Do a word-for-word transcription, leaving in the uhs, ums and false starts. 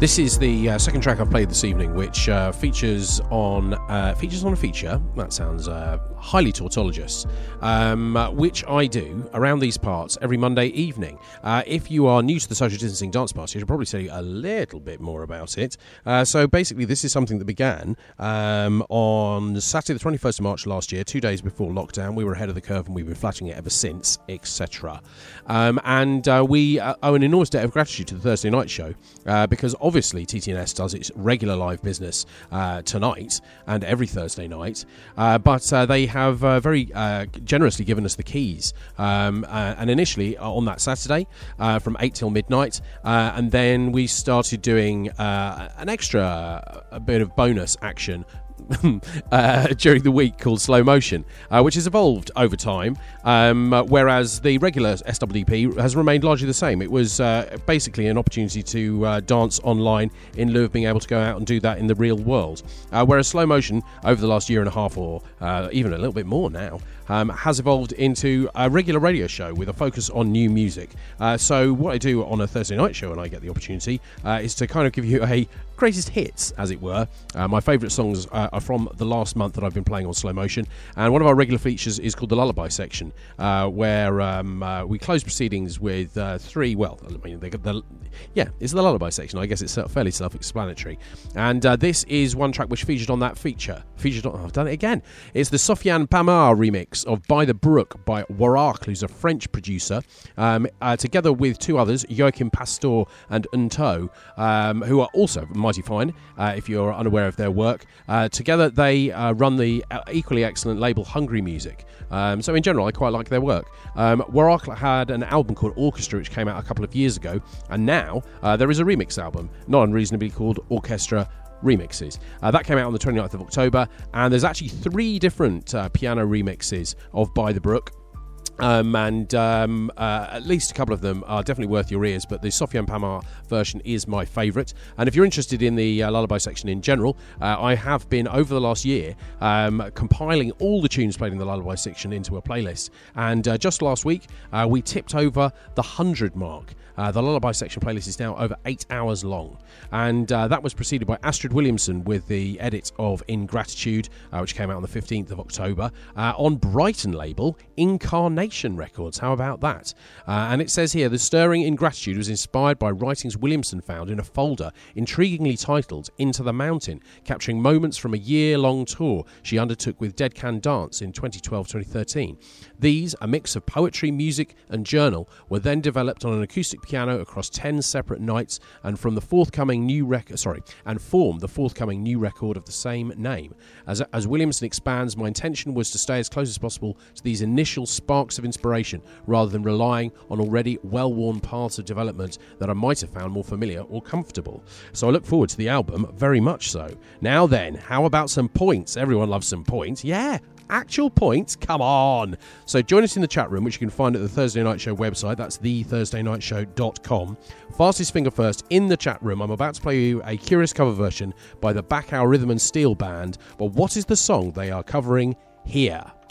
This is the uh, second track I've played this evening, which uh, features on uh, features on a feature. That sounds uh, highly tautologous, um, uh, which I do around these parts every Monday evening. Uh, if you are new to the Social Distancing Dance Party, I should probably tell you a little bit more about it. Uh, so basically, this is something that began um, on Saturday the twenty-first of March last year, two days before lockdown. We were ahead of the curve and we've been flattening it ever since, et cetera. Um, and uh, we uh, owe an enormous debt of gratitude to the Thursday night show uh, because obviously T T N S does its regular live business uh, tonight and every Thursday night, uh, but uh, they have uh, very uh, generously given us the keys. Um, uh, and initially uh, on that Saturday uh, from eight till midnight, uh, and then we started doing uh, an extra a bit of bonus action uh, during the week called Slow Motion, uh, which has evolved over time, um, uh, whereas the regular S W D P has remained largely the same. It was uh, basically an opportunity to uh, dance online in lieu of being able to go out and do that in the real world, uh, whereas Slow Motion over the last year and a half, or uh, even a little bit more now, um, has evolved into a regular radio show with a focus on new music. Uh, so what I do on a Thursday night show, and I get the opportunity, uh, is to kind of give you a greatest hits, as it were. Uh, my favourite songs uh, are from the last month that I've been playing on Slow Motion, and one of our regular features is called the Lullaby section, uh, where um, uh, we close proceedings with uh, three. Well, I mean, they got the yeah, it's the Lullaby section. I guess it's fairly self-explanatory, and uh, this is one track which featured on that feature. Featured on, oh, I've done it again. It's the Sofiane Pamar remix of "By the Brook" by Waracle, who's a French producer, um, uh, together with two others, Joachim Pastor and Unto, um, who are also mighty fine, uh, if you're unaware of their work. Uh, together they uh, run the equally excellent label Hungry Music. Um, so in general, I quite like their work. Um, Waracle had an album called Orchestra, which came out a couple of years ago, and now uh, there is a remix album, not unreasonably called Orchestra Remixes. Uh, that came out on the twenty-ninth of October, and there's actually three different uh, piano remixes of By the Brook. Um, and um, uh, at least a couple of them are definitely worth your ears, but the Sofiane Pamar version is my favourite. And if you're interested in the uh, Lullaby section in general, uh, I have been, over the last year, um, compiling all the tunes played in the Lullaby section into a playlist. And uh, just last week, uh, we tipped over the one hundred mark. Uh, the Lullaby section playlist is now over eight hours long, and uh, that was preceded by Astrid Williamson with the edit of Ingratitude, uh, which came out on the fifteenth of October uh, on Brighton label Incarnation Records. How about that? Uh, and it says here, the stirring Ingratitude was inspired by writings Williamson found in a folder intriguingly titled Into the Mountain, capturing moments from a year-long tour she undertook with Dead Can Dance in twenty twelve twenty thirteen. These, a mix of poetry, music and journal, were then developed on an acoustic piano across ten separate nights, and from the forthcoming new record, sorry, and form the forthcoming new record of the same name. As as Williamson expands, my intention was to stay as close as possible to these initial sparks of inspiration, rather than relying on already well-worn paths of development that I might have found more familiar or comfortable. So I look forward to the album very much so. Now then, how about some points? Everyone loves some points. Yeah. Actual points, come on. So join us in the chat room, which you can find at the Thursday Night Show website. That's the thursday night show dot com. Fastest finger first in the chat room. I'm about to play you a curious cover version by the Backow Rhythm and Steel Band. But what is the song they are covering here?